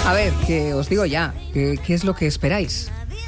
A ver, que os digo ya, ¿qué es lo que esperáis?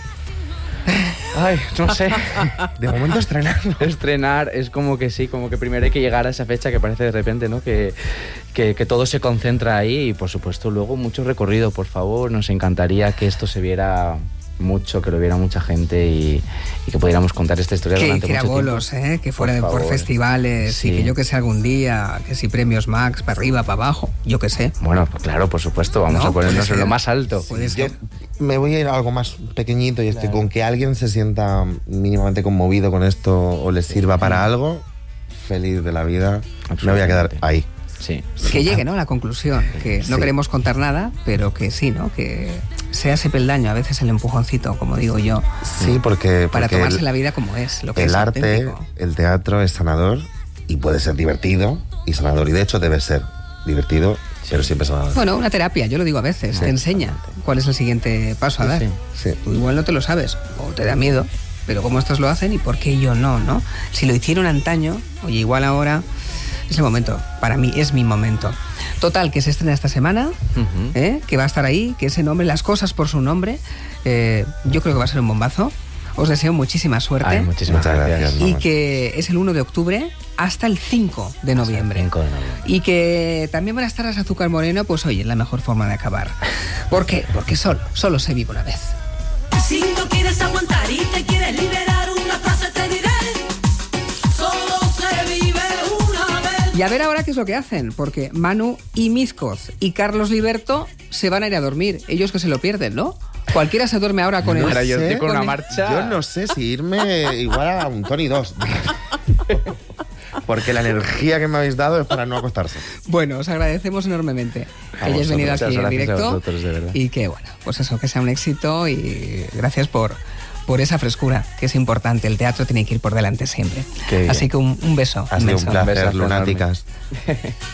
Ay, no sé. De momento estrenarlo. Estrenar es como que sí, como que primero hay que llegar a esa fecha que parece de repente, ¿no? Que todo se concentra ahí y por supuesto luego mucho recorrido, por favor. Nos encantaría que esto se viera mucho, que lo viera mucha gente y que pudiéramos contar esta historia durante mucho tiempo. Que hiciera bolos, que fuera por festivales, sí. Y que yo que sé algún día, que si premios Max, para arriba, para abajo, yo que sé. Bueno, claro, por supuesto, vamos a ponernos en lo más alto. Yo me voy a ir a algo más pequeñito y es que con que alguien se sienta mínimamente conmovido con esto o le sirva para algo, feliz de la vida, me voy a quedar ahí. Sí. Que llegue, ¿no?, a la conclusión, que no queremos contar nada, pero que sí, ¿no?, que sea ese peldaño, a veces el empujoncito, como digo yo. Sí, porque para tomarse la vida como es, lo que el es arte, auténtico. el teatro es sanador y puede ser divertido y sanador, y de hecho debe ser divertido, pero siempre sanador. Bueno, una terapia, yo lo digo a veces, te enseña cuál es el siguiente paso a dar. Sí. Tú igual no te lo sabes, o te da miedo, pero como estos lo hacen y por qué yo no, ¿no? Si lo hicieron antaño, oye, igual ahora es el momento, para mí es mi momento. Total, que se estrena esta semana, que va a estar ahí, que ese nombre, las cosas por su nombre, yo creo que va a ser un bombazo. Os deseo muchísima suerte. Ay, muchísimas gracias. Y que es el 1 de octubre hasta el 5 de noviembre. 5 de noviembre. Y que también van a estar las Azúcar Moreno, pues oye, la mejor forma de acabar. ¿Por qué? Porque solo se vive una vez. Si no quieres aguantar y te quieres liberar, una frase te diré: solo se vive una vez. Y a ver ahora qué es lo que hacen, porque Manu y Mizcoz y Carlos Liberto se van a ir a dormir. Ellos que se lo pierden, ¿no? Cualquiera se duerme ahora con Ahora el... yo estoy con una marcha. Yo no sé si irme igual a un Tony 2. Porque la energía que me habéis dado es para no acostarse. Bueno, os agradecemos enormemente que hayáis venido aquí en directo. Vosotros, de verdad. Y que, bueno, pues eso, que sea un éxito y gracias por esa frescura, que es importante. El teatro tiene que ir por delante siempre. Así que un beso. Ha sido un placer, besazo lunáticas.